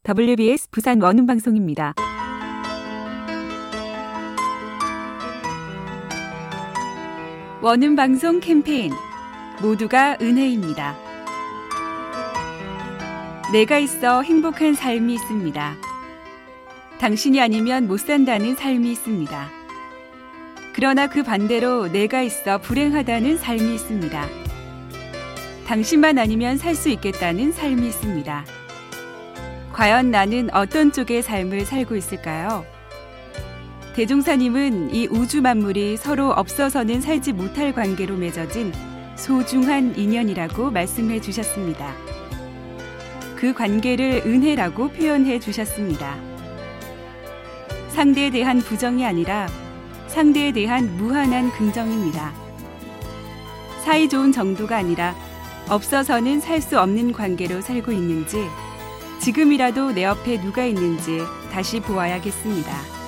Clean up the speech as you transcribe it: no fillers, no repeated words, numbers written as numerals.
WBS 부산 원음방송입니다. 원음방송 캠페인 모두가 은혜입니다. 내가 있어 행복한 삶이 있습니다. 당신이 아니면 못 산다는 삶이 있습니다. 그러나 그 반대로 내가 있어 불행하다는 삶이 있습니다. 당신만 아니면 살 수 있겠다는 삶이 있습니다. 과연 나는 어떤 쪽의 삶을 살고 있을까요? 대종사님은 이 우주 만물이 서로 없어서는 살지 못할 관계로 맺어진 소중한 인연이라고 말씀해 주셨습니다. 그 관계를 은혜라고 표현해 주셨습니다. 상대에 대한 부정이 아니라 상대에 대한 무한한 긍정입니다. 사이좋은 정도가 아니라 없어서는 살 수 없는 관계로 살고 있는지, 지금이라도 내 옆에 누가 있는지 다시 보아야겠습니다.